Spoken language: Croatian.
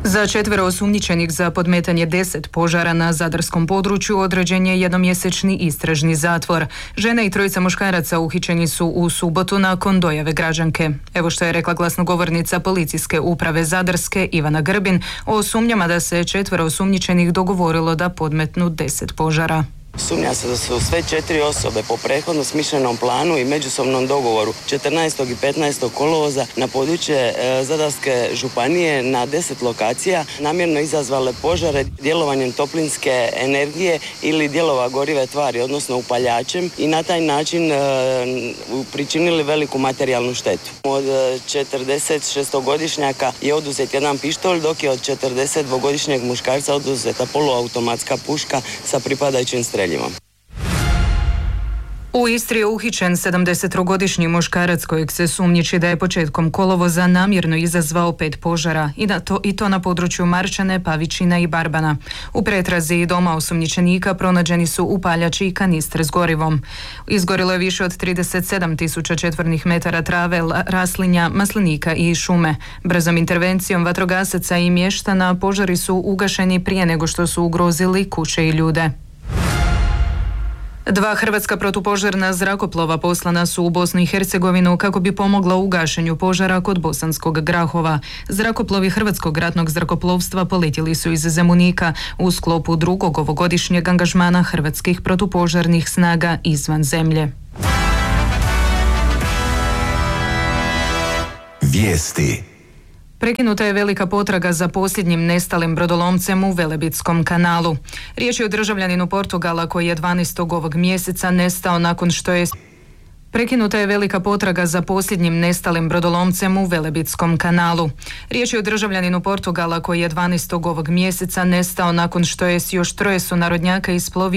Za 4 osumnjičenih za podmetanje 10 požara na zadarskom području određen je jednomjesečni istražni zatvor. Žena i 3 muškaraca uhićeni su u subotu nakon dojave građanke. Evo što je rekla glasnogovornica policijske uprave Zadarske Ivana Grbin o sumnjama da se 4 osumnjičenih dogovorilo da podmetnu 10 požara. Sumnja se da su sve 4 osobe po prethodno smišljenom planu i međusobnom dogovoru 14. i 15. kolovoza na područje Zadarske županije na 10 lokacija namjerno izazvale požare djelovanjem toplinske energije ili dijelova gorive tvari, odnosno upaljačem, i na taj način pričinili veliku materijalnu štetu. Od 46-godišnjaka je oduzet jedan pištolj, dok je od 42-godišnjeg muškarca oduzeta poluautomatska puška sa pripadajućim streljivom. U Istri je uhićen 73-godišnji muškarac kojeg se sumnjiči da je početkom kolovoza namjerno izazvao 5 požara i to na području Marčane, Pavičina i Barbana. U pretrazi doma osumnjičenika pronađeni su upaljači i kanistre s gorivom. Izgorilo je više od 37.000 četvornih metara trave, raslinja, maslinika i šume. Brzom intervencijom vatrogasaca i mještana požari su ugašeni prije nego što su ugrozili kuće i ljude. 2 hrvatska protupožarna zrakoplova poslana su u Bosnu i Hercegovinu kako bi pomogla u gašenju požara kod Bosanskog Grahova. Zrakoplovi Hrvatskog ratnog zrakoplovstva poletjeli su iz Zemunika u sklopu 2. ovogodišnjeg angažmana hrvatskih protupožarnih snaga izvan zemlje. Vijesti. Prekinuta je velika potraga za posljednjim nestalim brodolomcem u Velebitskom kanalu. Riječ je o državljaninu Portugala koji je 12. ovog mjeseca nestao nakon što je... Prekinuta je velika potraga za posljednjim nestalim brodolomcem u Velebitskom kanalu. Riječ je o državljaninu Portugala koji je 12. ovog mjeseca nestao nakon što je s još 3 sunarodnjaka isplovio